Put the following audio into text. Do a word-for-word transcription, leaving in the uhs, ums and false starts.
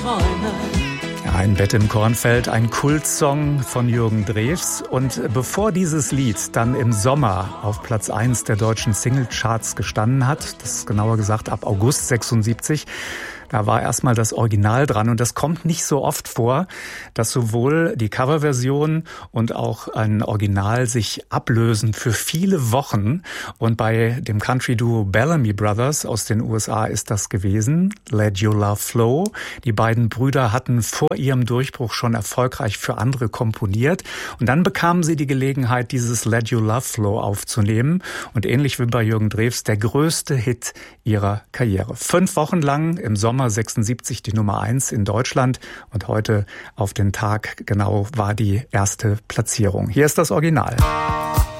Träume. Ein Bett im Kornfeld, ein Kultsong von Jürgen Drews. Und bevor dieses Lied dann im Sommer auf Platz eins der deutschen Singlecharts gestanden hat, das ist genauer gesagt ab August sechsundsiebzig, da war erstmal das Original dran. Und das kommt nicht so oft vor, dass sowohl die Coverversion und auch ein Original sich ablösen für viele Wochen. Und bei dem Country-Duo Bellamy Brothers aus den U S A ist das gewesen. Let Your Love Flow. Die beiden Brüder hatten vor ihrem Durchbruch schon erfolgreich für andere komponiert. Und dann bekamen sie die Gelegenheit, dieses Let Your Love Flow aufzunehmen. Und ähnlich wie bei Jürgen Drews, der größte Hit ihrer Karriere. Fünf Wochen lang im Sommer sechsundsiebzig die Nummer eins in Deutschland und heute auf den Tag genau war die erste Platzierung. Hier ist das Original.